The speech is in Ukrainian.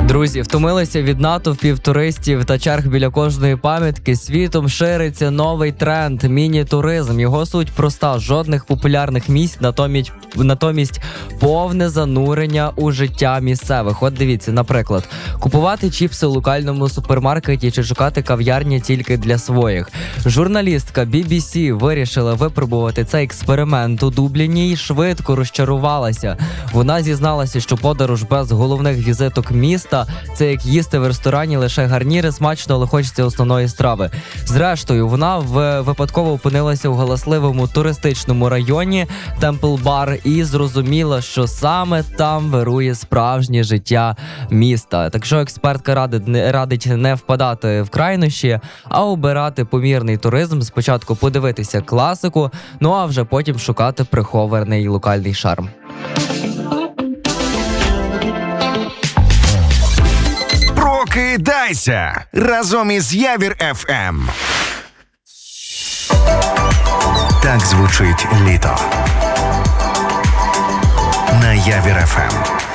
Друзі, втомилися від натовпів, туристів та черг біля кожної пам'ятки. Світом шириться новий тренд – міні-туризм. Його суть проста – жодних популярних місць, натомість повне занурення у життя місцевих. От дивіться, наприклад, купувати чіпси у локальному супермаркеті чи шукати кав'ярні тільки для своїх. Журналістка BBC вирішила випробувати цей експеримент у Дубліні і швидко розчарувалася. Вона зізналася, що подорож без головних візиток міста – це як їсти в ресторані лише гарніри, смачно, але хочеться основної страви. Зрештою, вона випадково опинилася у галасливому туристичному районі Темпл Бар і зрозуміла, що саме там вирує справжнє життя міста. Так що експертка радить не впадати в крайнощі, а обирати помірний туризм. Спочатку подивитися класику, ну а вже потім шукати прихований локальний шарм. Прокидайся разом із Явір ФМ. Так звучить літо на Явір ФМ.